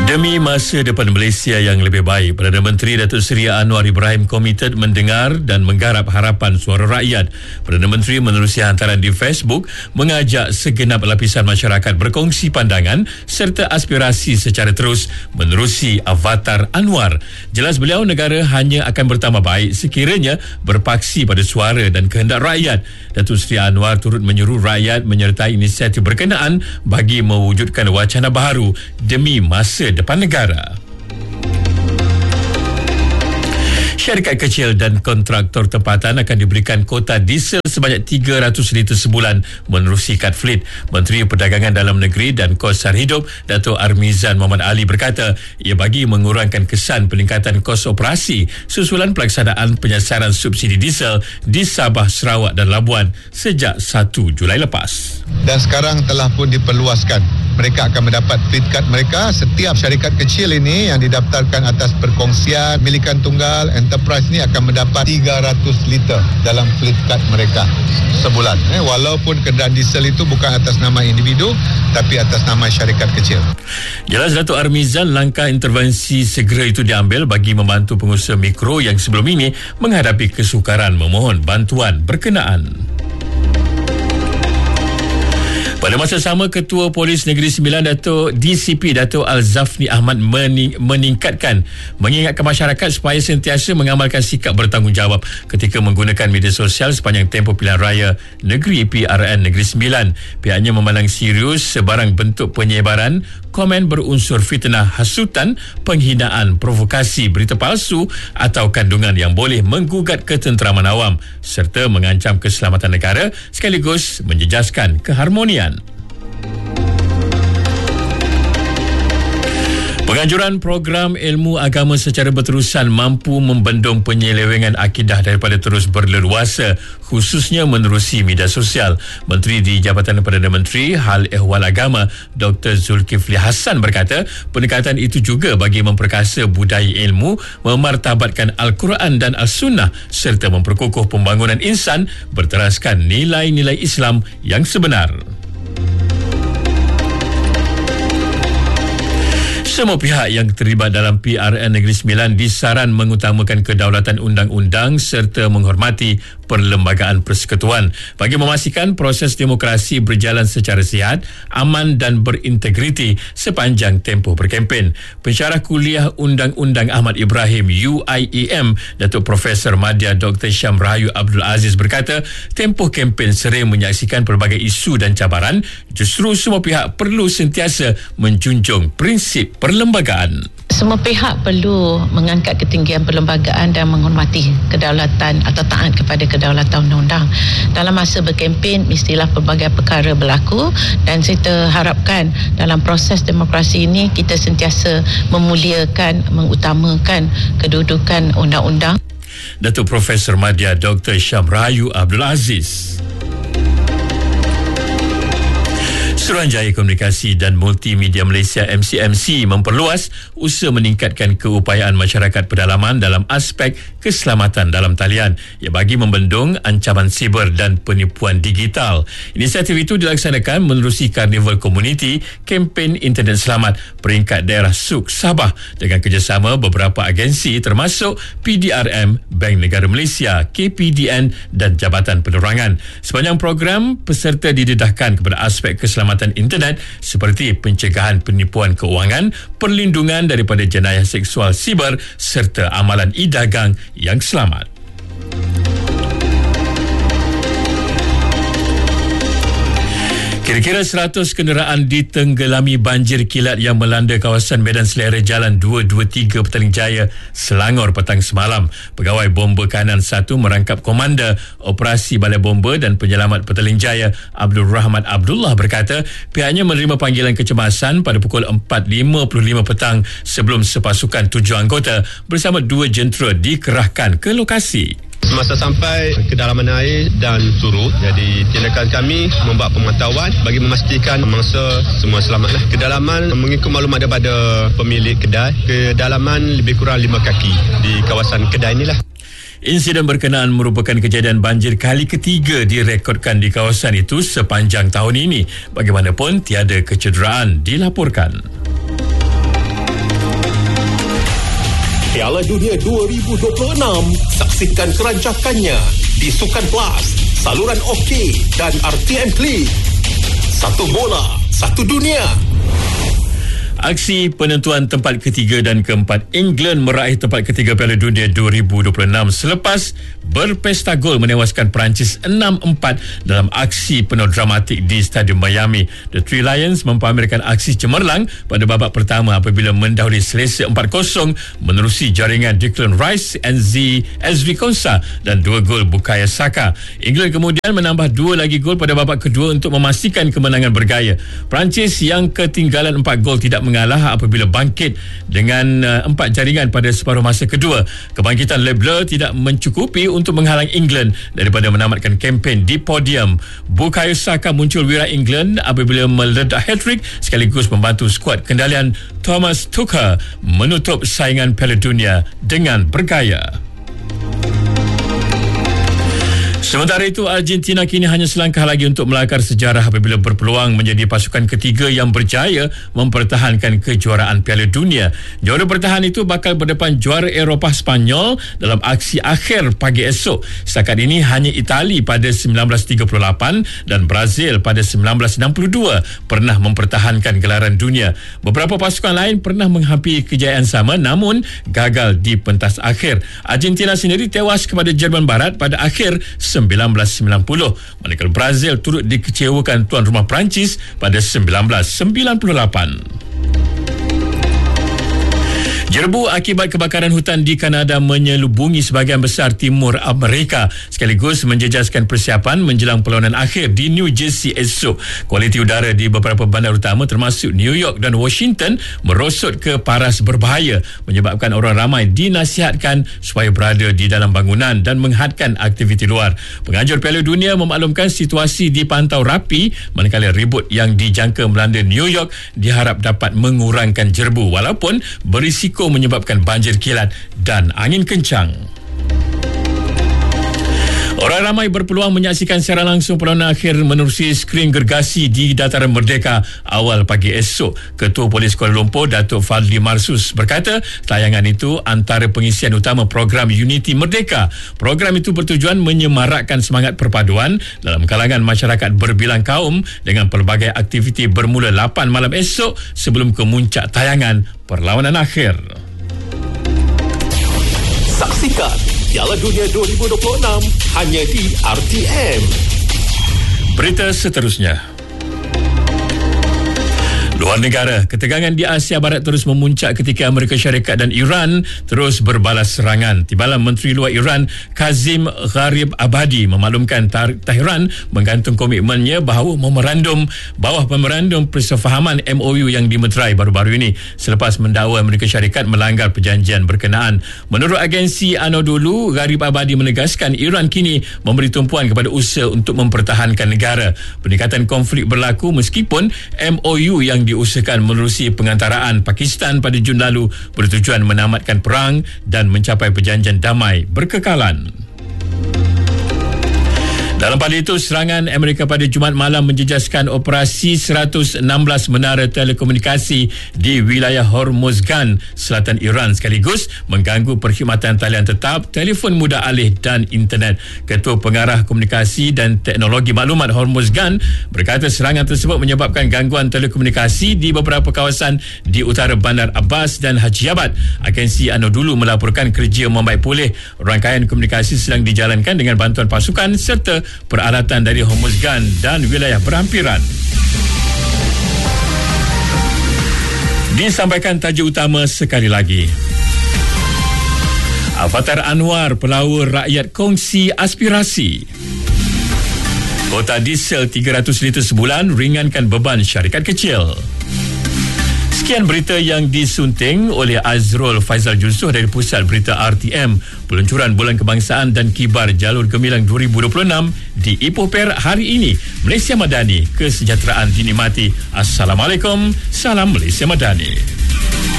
Demi masa depan Malaysia yang lebih baik, Perdana Menteri Datuk Seri Anwar Ibrahim komited mendengar dan menggarap harapan suara rakyat. Perdana Menteri menerusi hantaran di Facebook mengajak segenap lapisan masyarakat berkongsi pandangan serta aspirasi secara terus menerusi avatar Anwar. Jelas beliau negara hanya akan bertambah baik sekiranya berpaksi pada suara dan kehendak rakyat. Datuk Seri Anwar turut menyuruh rakyat menyertai inisiatif berkenaan bagi mewujudkan wacana baharu demi masa depan negara. Syarikat kecil dan kontraktor tempatan akan diberikan kota diesel sebanyak 300 liter sebulan menerusi kad fleet. Menteri Perdagangan Dalam Negeri dan Kos Sara Hidup Dato' Armizan Muhammad Ali berkata ia bagi mengurangkan kesan peningkatan kos operasi susulan pelaksanaan penyasaran subsidi diesel di Sabah, Sarawak dan Labuan sejak 1 Julai lepas. Dan sekarang telah pun diperluaskan. Mereka akan mendapat fleet card mereka. Setiap syarikat kecil ini yang didaftarkan atas perkongsian milikan tunggal enterprise ni akan mendapat 300 liter dalam fleet card mereka sebulan. Walaupun kenderaan diesel itu bukan atas nama individu tapi atas nama syarikat kecil. Jelas Dato' Armizan, langkah intervensi segera itu diambil bagi membantu pengusaha mikro yang sebelum ini menghadapi kesukaran memohon bantuan berkenaan. Pada masa sama, Ketua Polis Negeri Sembilan DCP Dato' Al-Zafni Ahmad mengingatkan masyarakat supaya sentiasa mengamalkan sikap bertanggungjawab ketika menggunakan media sosial sepanjang tempoh pilihan raya negeri PRN Negeri Sembilan. Pihaknya memandang serius sebarang bentuk penyebaran komen berunsur fitnah, hasutan, penghinaan, provokasi, berita palsu atau kandungan yang boleh menggugat ketenteraman awam serta mengancam keselamatan negara sekaligus menjejaskan keharmonian. Penganjuran program ilmu agama secara berterusan mampu membendung penyelewengan akidah daripada terus berleluasa, khususnya menerusi media sosial. Menteri di Jabatan Perdana Menteri Hal Ehwal Agama Dr. Zulkifli Hassan berkata pendekatan itu juga bagi memperkasa budaya ilmu, memartabatkan Al-Quran dan As-Sunnah serta memperkukuh pembangunan insan berteraskan nilai-nilai Islam yang sebenar. Semua pihak yang terlibat dalam PRN Negeri Sembilan disaran mengutamakan kedaulatan undang-undang serta menghormati perlembagaan persekutuan bagi memastikan proses demokrasi berjalan secara sihat, aman dan berintegriti sepanjang tempoh berkempen. Pensyarah Kuliah Undang-Undang Ahmad Ibrahim UIEM Datuk Profesor Madya Dr. Syam Rahayu Abdul Aziz berkata tempoh kempen sering menyaksikan pelbagai isu dan cabaran. Justru semua pihak perlu sentiasa menjunjung prinsip perlembagaan. Semua pihak perlu mengangkat ketinggian perlembagaan dan menghormati kedaulatan atau taat kepada kedaulatan undang-undang. Dalam masa berkempen, mestilah pelbagai perkara berlaku dan kita harapkan dalam proses demokrasi ini kita sentiasa memuliakan, mengutamakan kedudukan undang-undang. Datuk Profesor Madya Dr. Syam Rahayu Abdul Aziz. Suruhanjaya Komunikasi dan Multimedia Malaysia MCMC memperluas usaha meningkatkan keupayaan masyarakat pedalaman dalam aspek keselamatan dalam talian ia bagi membendung ancaman siber dan penipuan digital. Inisiatif itu dilaksanakan menerusi Karnival Komuniti Kempen Internet Selamat peringkat daerah Suk Sabah dengan kerjasama beberapa agensi termasuk PDRM, Bank Negara Malaysia, KPDN dan Jabatan Penerangan. Sepanjang program, peserta didedahkan kepada aspek keselamatan internet seperti pencegahan penipuan keuangan, perlindungan daripada jenayah seksual siber serta amalan e-dagang yang selamat. Kira-kira 100 kenderaan ditenggelami banjir kilat yang melanda kawasan Medan Selera Jalan 223 Petaling Jaya, Selangor petang semalam. Pegawai Bomba Kanan 1 merangkap Komander Operasi Balai Bomba dan Penyelamat Petaling Jaya Abdul Rahman Abdullah berkata pihaknya menerima panggilan kecemasan pada pukul 4.55 petang sebelum sepasukan 7 anggota bersama 2 jentera dikerahkan ke lokasi. Semasa sampai kedalaman air dan surut, jadi tindakan kami membuat pemantauan bagi memastikan mangsa semua selamatlah. Kedalaman mengikut maklumat daripada pemilik kedai, kedalaman lebih kurang 5 kaki di kawasan kedai inilah. Insiden berkenaan merupakan kejadian banjir kali ketiga direkodkan di kawasan itu sepanjang tahun ini. Bagaimanapun tiada kecederaan dilaporkan. Piala Dunia 2026. Saksikan kerancakannya di Sukan Plus, saluran OK dan RTM Klik. Satu bola, satu dunia. Aksi penentuan tempat ketiga dan keempat England meraih tempat ketiga Piala Dunia 2026 selepas berpesta gol menewaskan Perancis 6-4 dalam aksi penuh dramatik di Stadium Miami. The Three Lions mempamerkan aksi cemerlang pada babak pertama apabila mendahului selesa 4-0 menerusi jaringan Declan Rice, Ezri Konsa dan 2 gol Bukayo Saka. England kemudian menambah 2 lagi gol pada babak kedua untuk memastikan kemenangan bergaya. Perancis yang ketinggalan 4 gol tidak mengalah apabila bangkit dengan 4 jaringan pada separuh masa kedua. Kebangkitan Le Bleu tidak mencukupi untuk menghalang England daripada menamatkan kempen di podium. Bukayo Saka muncul wira England apabila meledak hat-trick sekaligus membantu skuad kendalian Thomas Tuchel menutup saingan Piala Dunia dengan bergaya. Sementara itu, Argentina kini hanya selangkah lagi untuk melakar sejarah apabila berpeluang menjadi pasukan ketiga yang berjaya mempertahankan kejuaraan Piala Dunia. Juara bertahan itu bakal berdepan juara Eropah Spanyol dalam aksi akhir pagi esok. Setakat ini hanya Itali pada 1938 dan Brazil pada 1962 pernah mempertahankan gelaran dunia. Beberapa pasukan lain pernah menghampiri kejayaan sama namun gagal di pentas akhir. Argentina sendiri tewas kepada Jerman Barat pada akhir 1990, manakala Brazil turut dikecewakan tuan rumah Perancis pada 1998. Jerbu akibat kebakaran hutan di Kanada menyelubungi sebahagian besar timur Amerika sekaligus menjejaskan persiapan menjelang perlawanan akhir di New Jersey esok. Kualiti udara di beberapa bandar utama termasuk New York dan Washington merosot ke paras berbahaya menyebabkan orang ramai dinasihatkan supaya berada di dalam bangunan dan menghadkan aktiviti luar. Penganjur Piala Dunia memaklumkan situasi dipantau rapi manakala ribut yang dijangka melanda New York diharap dapat mengurangkan jerbu walaupun berisiko menyebabkan banjir kilat dan angin kencang. Orang ramai berpeluang menyaksikan secara langsung perlawanan akhir menerusi skrin gergasi di Dataran Merdeka awal pagi esok. Ketua Polis Kuala Lumpur, Datuk Fadli Marsus berkata, tayangan itu antara pengisian utama program Unity Merdeka. Program itu bertujuan menyemarakkan semangat perpaduan dalam kalangan masyarakat berbilang kaum dengan pelbagai aktiviti bermula 8 malam esok sebelum kemuncak tayangan perlawanan akhir. Saksikan Piala Dunia 2026 hanya di RTM. Berita seterusnya. Luar negara, ketegangan di Asia Barat terus memuncak ketika Amerika Syarikat dan Iran terus berbalas serangan. Timbalan Menteri Luar Iran Kazim Gharib Abadi memaklumkan Tehran menggantung komitmennya bawah memorandum persefahaman MOU yang dimeterai baru-baru ini selepas mendakwa Amerika Syarikat melanggar perjanjian berkenaan. Menurut agensi Anadolu, Gharib Abadi menegaskan Iran kini memberi tumpuan kepada usaha untuk mempertahankan negara. Peningkatan konflik berlaku meskipun MOU yang diusahakan menerusi pengantaraan Pakistan pada Jun lalu bertujuan menamatkan perang dan mencapai perjanjian damai berkekalan. Dalam pada itu, serangan Amerika pada Jumaat malam menjejaskan operasi 116 menara telekomunikasi di wilayah Hormozgan, selatan Iran sekaligus mengganggu perkhidmatan talian tetap, telefon mudah alih dan internet. Ketua Pengarah Komunikasi dan Teknologi Maklumat Hormozgan berkata serangan tersebut menyebabkan gangguan telekomunikasi di beberapa kawasan di utara Bandar Abbas dan Haji Abad. Agensi Anadolu melaporkan kerja membaik pulih. Rangkaian komunikasi sedang dijalankan dengan bantuan pasukan serta peralatan dari Hormozgan dan wilayah berhampiran. Disampaikan tajuk utama sekali lagi. Avatar Anwar, pelawar rakyat kongsi aspirasi. Kota diesel 300 liter sebulan ringankan beban syarikat kecil. Sekian berita yang disunting oleh Azrul Faizal Jusuh dari Pusat Berita RTM. Peluncuran Bulan Kebangsaan dan Kibar Jalur Gemilang 2026 di Ipoh Perak hari ini. Malaysia Madani, kesejahteraan dinikmati. Assalamualaikum, salam Malaysia Madani.